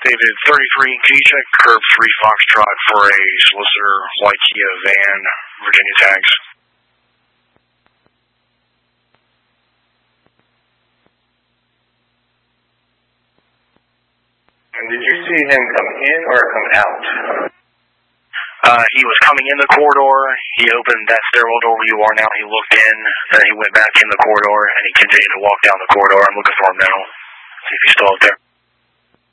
David 33, can you check curb 3 Foxtrot for a solicitor white Kia van, Virginia tags? And did you see him come in or come out? He was coming in the corridor. He opened that stairwell door where you are now. He looked in, then he went back in the corridor, and he continued to walk down the corridor. I'm looking for him now. See if he's still out there.